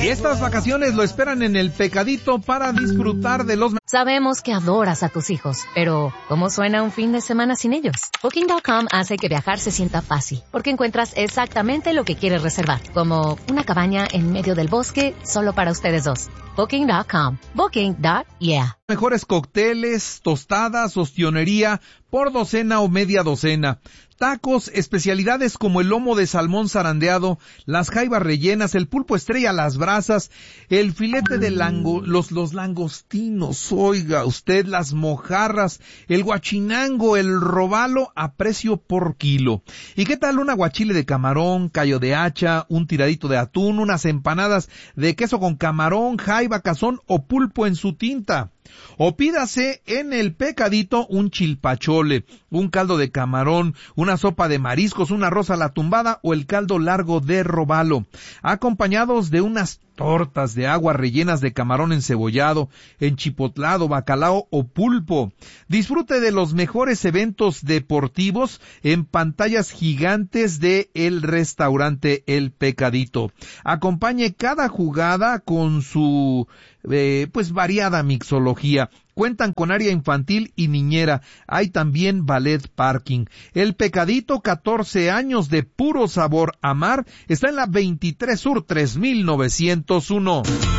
Estas vacaciones lo esperan en El Pecadito para disfrutar de los... Sabemos que adoras a tus hijos, pero ¿cómo suena un fin de semana sin ellos? Booking.com hace que viajar se sienta fácil, porque encuentras exactamente lo que quieres reservar, como una cabaña en medio del bosque solo para ustedes dos. Booking.com. Booking.yeah. Mejores cócteles, tostadas, ostionería, por docena o media docena. Tacos, especialidades como el lomo de salmón zarandeado, las jaivas rellenas, el pulpo estrella a las brasas, el filete de los langostinos, oiga usted, las mojarras, el guachinango, el robalo a precio por kilo. ¿Y qué tal un aguachile de camarón, callo de hacha, un tiradito de atún, unas empanadas de queso con camarón, jaiba, cazón o pulpo en su tinta? O pídase en El Pecadito un chilpachole, un caldo de camarón, una sopa de mariscos, un arroz a la tumbada o el caldo largo de robalo, acompañados de unas tortas de agua rellenas de camarón encebollado, enchipotlado, bacalao o pulpo. Disfrute de los mejores eventos deportivos en pantallas gigantes de el restaurante El Pecadito. Acompañe cada jugada con su variada mixología. Cuentan con área infantil y niñera. Hay también ballet parking. El Pecadito, 14 años de puro sabor a mar, está en la 23 Sur 3901.